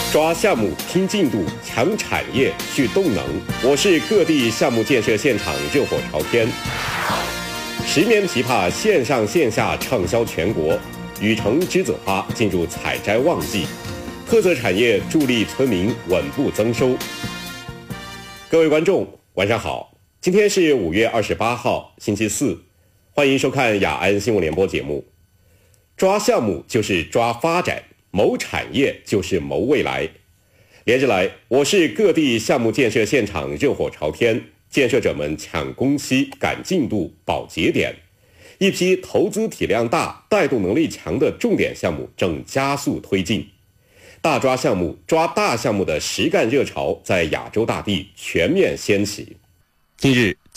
抓项目、拼进度、抢产业、蓄动能。我是各地项目建设现场热火朝天。10面琵琶线上线下畅销全国，禹城栀子花进入采摘旺季，特色产业助力村民稳步增收。各位观众，晚上好，今天是5月28号，星期四，欢迎收看雅安新闻联播节目。抓项目就是抓发展，谋产业就是谋未来。连日来，我市各地项目建设现场热火朝天，建设者们抢工期、赶进度、保节点。一批投资体量大、带动能力强的重点项目正加速推进。大抓项目、抓大项目的实干热潮在亚洲大地全面掀起。 近日，